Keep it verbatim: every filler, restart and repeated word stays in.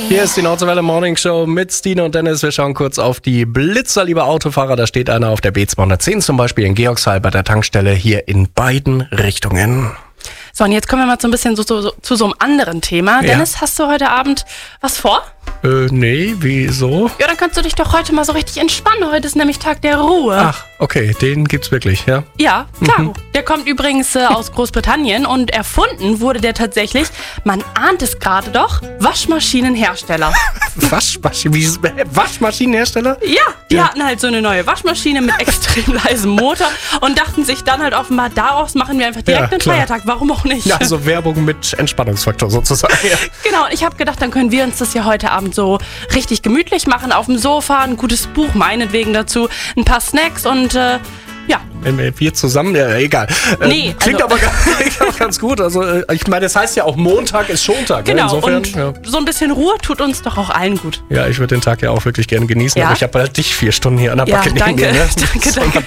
Hier ist die Nordwelle Morning Show mit Stine und Dennis. Wir schauen kurz auf die Blitzer, liebe Autofahrer. Da steht einer auf der B zweihundertzehn zum Beispiel in Georgshall bei der Tankstelle hier in beiden Richtungen. So, und jetzt kommen wir mal so ein bisschen so, so, so, zu so einem anderen Thema. Ja. Dennis, hast du heute Abend was vor? Äh, nee, wieso? Ja, dann kannst du dich doch heute mal so richtig entspannen. Heute ist nämlich Tag der Ruhe. Ach, okay, den gibt's wirklich, ja? Ja, klar. Mhm. Der kommt übrigens äh, aus Großbritannien und erfunden wurde der tatsächlich, man ahnt es gerade doch, Waschmaschinenhersteller. Waschmaschinen, wie, Waschmaschinenhersteller? Ja, die Ja. hatten halt so eine neue Waschmaschine mit extrem leisem Motor und dachten sich dann halt offenbar, daraus machen wir einfach direkt Ja, einen klar. Feiertag. Warum auch nicht? Ja, also Werbung mit Entspannungsfaktor sozusagen. Ja. Genau, und ich habe gedacht, dann können wir uns das ja heute Abend so richtig gemütlich machen, auf dem Sofa, ein gutes Buch meinetwegen dazu, ein paar Snacks und äh, ja. Wenn wir- wir zusammen, ja, egal. Äh, Nee, Klingt also- aber ganz, ganz gut. Also äh, ich meine, das heißt ja auch Montag ist Schontag. Ne? Genau, Insofern, und ja. so ein bisschen Ruhe tut uns doch auch allen gut. ja, ich würde den Tag ja auch wirklich gerne genießen, Ja. aber ich habe halt dich vier Stunden hier an der Ja, Backe neben danke, mir. Ne? danke, Soll man danke.